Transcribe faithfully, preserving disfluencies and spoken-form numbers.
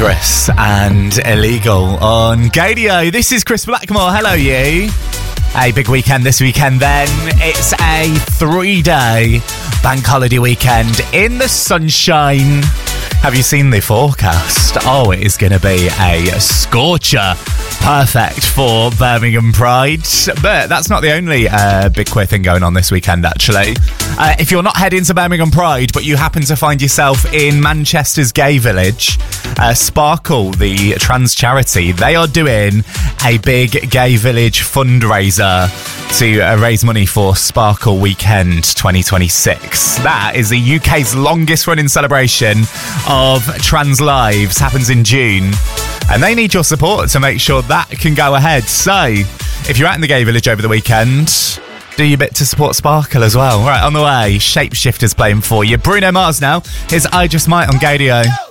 dangerous and illegal on Gadio. This is Chris Blackmore. Hello, you. A big weekend this weekend then. It's a three-day bank holiday weekend in the sunshine. Have you seen the forecast? Oh, it is going to be a scorcher. Perfect for Birmingham Pride. But that's not the only uh, big queer thing going on this weekend, actually. Uh, if you're not heading to Birmingham Pride, but you happen to find yourself in Manchester's Gay Village, uh, Sparkle, the trans charity, they are doing a big Gay Village fundraiser to uh, raise money for Sparkle Weekend twenty twenty-six. That is the U K's longest running celebration of trans lives. Happens in June. And they need your support to make sure that can go ahead. So, if you're out in the Gay Village over the weekend, do your bit to support Sparkle as well. Right, on the way, Shapeshifters playing for you. Bruno Mars now. Here's I Just Might on Gadio.